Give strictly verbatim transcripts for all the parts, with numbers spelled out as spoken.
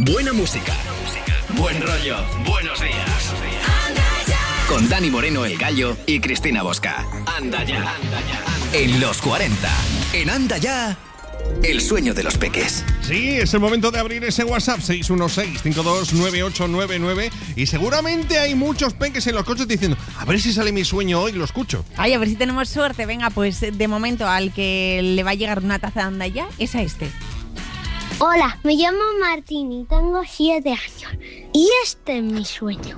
Buena música. Buen rollo. Buenos días. Con Dani Moreno, el Gallo, y Cristina Bosca. Anda ya. En los cuarenta. En Anda ya. El sueño de los peques. Sí, es el momento de abrir ese WhatsApp seis uno seis, cinco dos nueve ocho nueve nueve. Y seguramente hay muchos peques en los coches diciendo: a ver si sale mi sueño hoy, lo escucho. Ay, a ver si tenemos suerte. Venga, pues de momento al que le va a llegar una taza de Anda ya es a este. Hola, me llamo Martín y tengo siete años. Y este es mi sueño.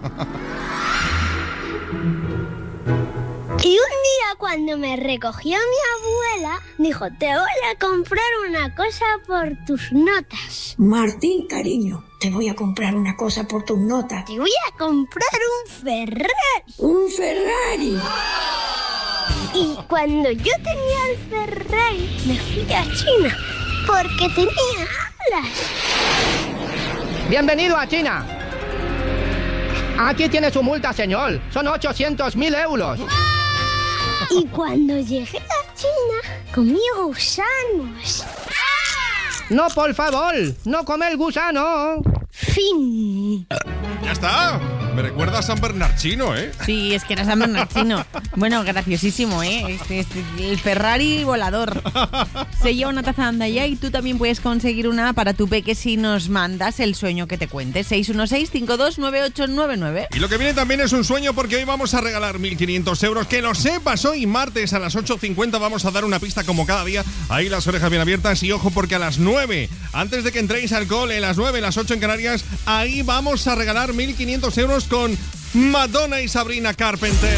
Y un día cuando me recogió mi abuela, dijo: te voy a comprar una cosa por tus notas. Martín, cariño, te voy a comprar una cosa por tus notas. Te voy a comprar un Ferrari. ¡Un Ferrari! Y cuando yo tenía el Ferrari, me fui a China, porque tenía alas. Bienvenido a China. Aquí tiene su multa, señor. Son ochocientos mil euros. Y cuando llegué a China, comí gusanos. No, por favor, no comer gusano. Fin. Ya está. Me recuerda a San Bernardino, ¿eh? Sí, es que era San Bernardino. Bueno, graciosísimo, ¿eh? Este, este, el Ferrari volador. Se lleva una taza de Anda ya y tú también puedes conseguir una para tu peque si nos mandas el sueño que te cuente. seis uno seis, cinco dos nueve ocho nueve nueve. Y lo que viene también es un sueño, porque hoy vamos a regalar mil quinientos euros. Que lo sepas, hoy martes a las ocho cincuenta vamos a dar una pista como cada día. Ahí las orejas bien abiertas y ojo, porque a las nueve, antes de que entréis al cole, las nueve, las ocho en Canarias, ahí vamos a regalar mil quinientos euros con Madonna y Sabrina Carpenter.